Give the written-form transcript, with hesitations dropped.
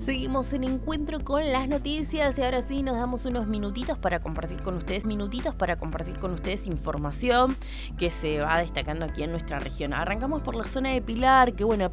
Seguimos en Encuentro con las noticias y ahora sí nos damos unos minutitos para compartir con ustedes, información que se va destacando aquí en nuestra región. Arrancamos por la zona de Pilar, que bueno,